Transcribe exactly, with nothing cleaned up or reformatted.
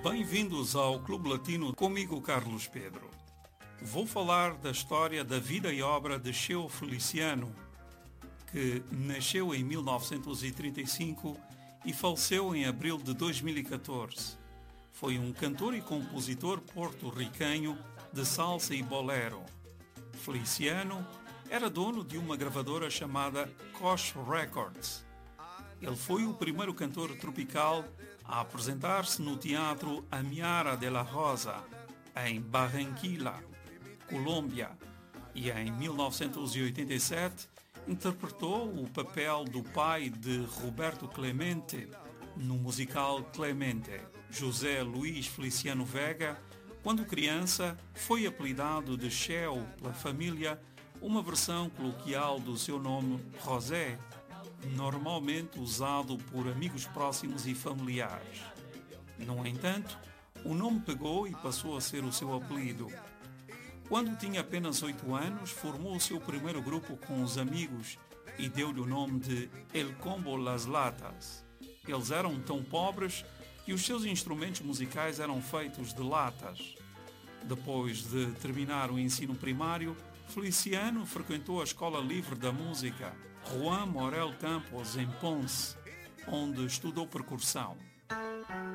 Bem-vindos ao Clube Latino, comigo Carlos Pedro. Vou falar da história da vida e obra de Cheo Feliciano, que nasceu em mil novecentos e trinta e cinco e faleceu em abril de dois mil e catorze. Foi um cantor e compositor porto-ricanho de salsa e bolero. Feliciano era dono de uma gravadora chamada Koch Records. Ele foi o primeiro cantor tropical a apresentar-se no teatro Amiara de la Rosa, em Barranquilla, Colômbia, e em mil novecentos e oitenta e sete interpretou o papel do pai de Roberto Clemente no musical Clemente. José Luís Feliciano Vega, quando criança, foi apelidado de Cheo pela família, uma versão coloquial do seu nome José, normalmente usado por amigos próximos e familiares. No entanto, o nome pegou e passou a ser o seu apelido. Quando tinha apenas oito anos, formou o seu primeiro grupo com os amigos e deu-lhe o nome de El Combo Las Latas. Eles eram tão pobres que os seus instrumentos musicais eram feitos de latas. Depois de terminar o ensino primário, Feliciano frequentou a Escola Livre da Música Juan Morel Campos, em Ponce, onde estudou percussão.